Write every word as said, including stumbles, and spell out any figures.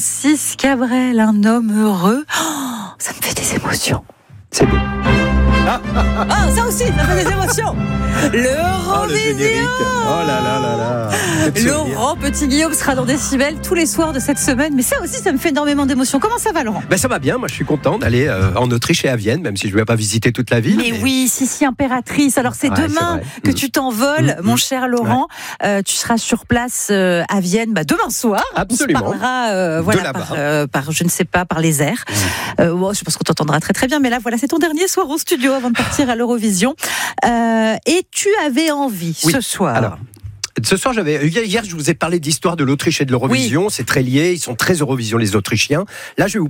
Francis Cabrel, un homme heureux. Oh, ça me fait des émotions. C'est beau. Ah, ah, ça aussi, ça fait des émotions. L'Eurovision. Oh, le générique. Oh là là là là. Laurent Petit-Guillaume sera dans Décibel tous les soirs de cette semaine. Mais ça aussi, ça me fait énormément d'émotions. Comment ça va, Laurent ? Ben ça va bien, moi je suis content d'aller euh, en Autriche et à Vienne, même si je ne vais pas visiter toute la ville. Mais, mais... oui, si, si, impératrice. Alors c'est ouais, demain c'est que mmh. tu t'envoles, mmh. mon cher Laurent. Ouais. Euh, tu seras sur place euh, à Vienne bah, demain soir. Absolument. On se parlera euh, voilà, par, euh, par, je ne sais pas, par les airs. Mmh. Euh, bon, je pense qu'on t'entendra très très bien. Mais là, voilà, c'est ton dernier soir au studio avant de partir à l'Eurovision. Euh, et tu avais envie oui. ce soir. Alors. Ce soir, j'avais hier, je vous ai parlé d'histoire de l'Autriche et de l'Eurovision. Oui. C'est très lié. Ils sont très Eurovision, les Autrichiens. Là, je vais vous